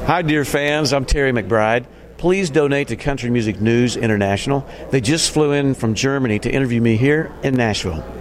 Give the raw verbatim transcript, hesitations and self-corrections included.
Hi, dear fans. I'm Terry McBride. Please donate to Country Music News International. They just flew in from Germany to interview me here in Nashville.